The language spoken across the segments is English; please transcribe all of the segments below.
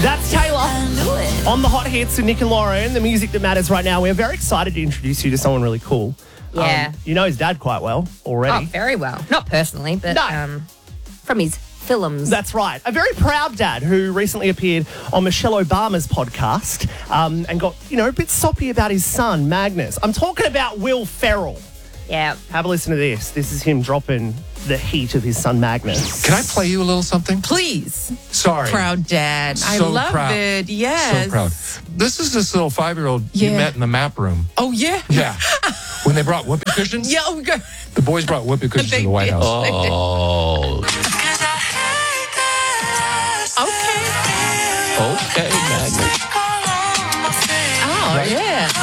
That's Taylor on the Hot Hits with Nick and Lauren, the music that matters right now. We're very excited to introduce you to someone really cool. Yeah. You know his dad quite well already. Oh, very well. Not personally, but from his films. That's right. A very proud dad who recently appeared on Michelle Obama's podcast and got, a bit soppy about his son, Magnus. I'm talking about Will Ferrell. Yeah. Have a listen to this. This is him dropping the heat of his son, Magnus. Can I play you a little something? Please. Sorry. Proud dad. I love proud. it. Yes. So proud. This is this little 5-year-old you met in the map room. Oh, yeah? Yeah. When they brought whoopee cushions? Yeah. Oh, God. The boys brought whoopee cushions to the White House. Oh. Okay. Okay, Magnus. Oh,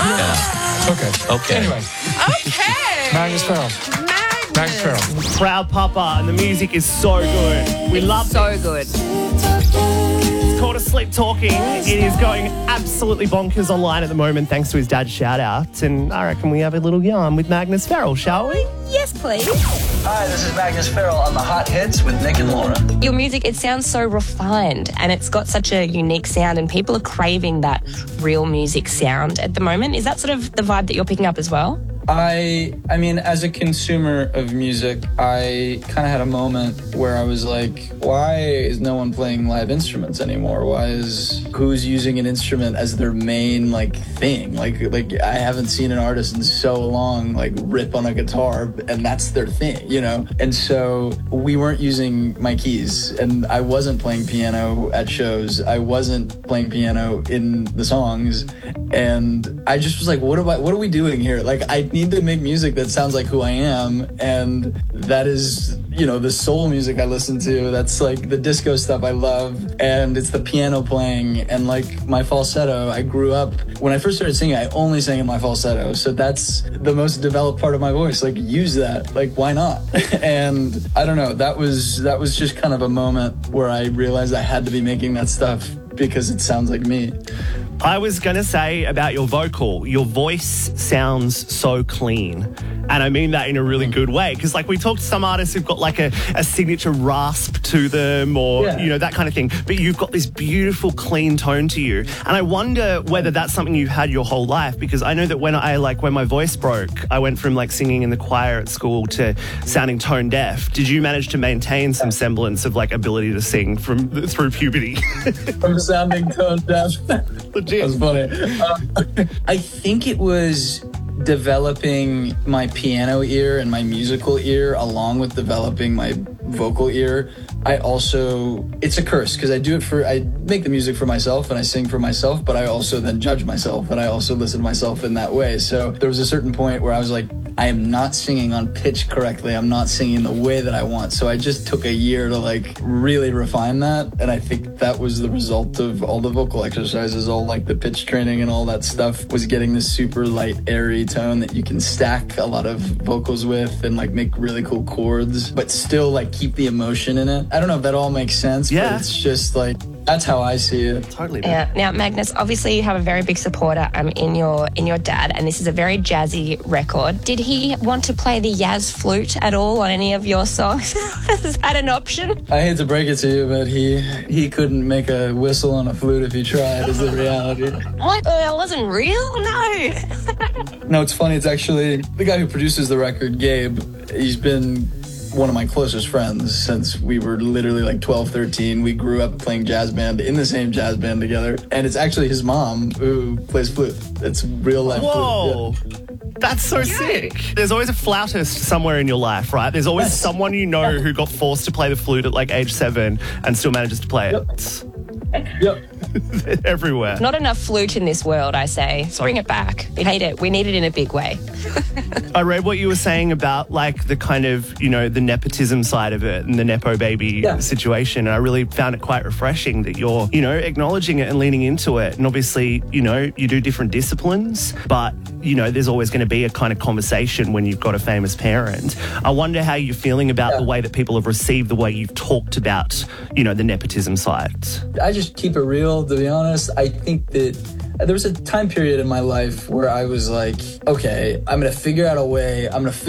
yeah. Okay. Anyway. Okay. Magnus Ferrell. Magnus Ferrell. Proud papa, and the music is so good. We love So it. good. It's called Asleep Talking. It is going absolutely bonkers online at the moment thanks to his dad's shout-out. And I reckon we have a little yarn with Magnus Ferrell, shall we? Yes, please. Hi, this is Magnus Ferrell on the Hot Hits with Nick and Laura. Your music, it sounds so refined and it's got such a unique sound and people are craving that real music sound at the moment. Is that sort of the vibe that you're picking up as well? I mean, as a consumer of music, I kind of had a moment where I was like, why is no one playing live instruments anymore? Who's using an instrument as their main, thing? Like I haven't seen an artist in so long, rip on a guitar, and that's their thing, And so we weren't using my keys, and I wasn't playing piano at shows. I wasn't playing piano in the songs, and I just was like, what are we doing here? I need to make music that sounds like who I am, and that is, the soul music I listen to. That's the disco stuff I love, and it's the piano playing and my falsetto. I grew up, when I first started singing, I only sang in my falsetto, so that's the most developed part of my voice. Use that, why not? And I don't know, that was just kind of a moment where I realized I had to be making that stuff because it sounds like me. I was going to say about your vocal, your voice sounds so clean. And I mean that in a really good way. Because we talked to some artists who've got a signature rasp to them or, that kind of thing. But you've got this beautiful, clean tone to you. And I wonder whether that's something you've had your whole life. Because I know that when my voice broke, I went from singing in the choir at school to sounding tone deaf. Did you manage to maintain some semblance of ability to sing through puberty? From sounding tone deaf. Legit. That's funny. I think it was developing my piano ear and my musical ear along with developing my vocal ear. It's a curse because I make the music for myself and I sing for myself, but I also then judge myself and I also listen to myself in that way. So there was a certain point where I was like, I am not singing on pitch correctly. I'm not singing the way that I want. So I just took a year to really refine that. And I think that was the result of all the vocal exercises, all the pitch training and all that stuff was getting this super light, airy tone that you can stack a lot of vocals with and make really cool chords, but still keep the emotion in it. I don't know if that all makes sense, but it's just that's how I see it. Totally. Yeah. Now, Magnus, obviously you have a very big supporter in your dad, and this is a very jazzy record. Did he want to play the Yaz flute at all on any of your songs? Is that an option? I hate to break it to you, but he couldn't make a whistle on a flute if he tried, is the reality. What? That wasn't real? No. No, it's funny. It's actually the guy who produces the record, Gabe. He's been one of my closest friends since we were literally 12, 13. We grew up playing jazz band in the same jazz band together. And it's actually his mom who plays flute. It's real life Whoa. flute. Yeah. That's so sick. There's always a flautist somewhere in your life, right? There's always someone who got forced to play the flute at age 7 and still manages to play it. Yep. Everywhere. Not enough flute in this world, I say. Bring it back. We hate it. We need it in a big way. I read what you were saying about the kind of, the nepotism side of it and the Nepo baby situation. And I really found it quite refreshing that you're, acknowledging it and leaning into it. And obviously, you do different disciplines, but, there's always going to be a kind of conversation when you've got a famous parent. I wonder how you're feeling about the way that people have received the way you've talked about, the nepotism side. I just keep it real, to be honest. I think that there was a time period in my life where I was like, okay, I'm going to figure out a way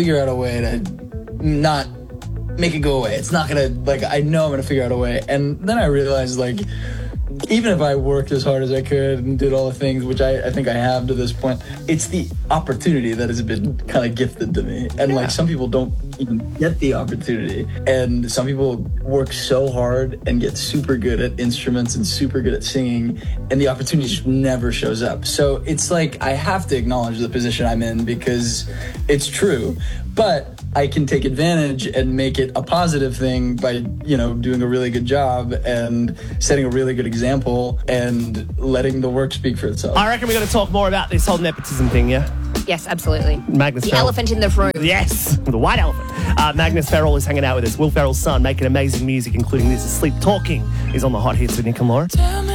to not make it go away. It's not going to, I know I'm going to figure out a way. And then I realized, Even if I worked as hard as I could and did all the things, which I think I have to this point, it's the opportunity that has been kind of gifted to me. And like some people don't even get the opportunity. And some people work so hard and get super good at instruments and super good at singing, and the opportunity just never shows up. So it's like I have to acknowledge the position I'm in because it's true. But I can take advantage and make it a positive thing by, doing a really good job and setting a really good example and letting the work speak for itself. I reckon we're going to talk more about this whole nepotism thing, yeah? Yes, absolutely. Magnus The Ferrell. elephant in the room. Yes, the white elephant. Magnus Ferrell is hanging out with us. Will Ferrell's son, making amazing music, including this. Sleep Talking is on the Hot Hits with Nick and Laura.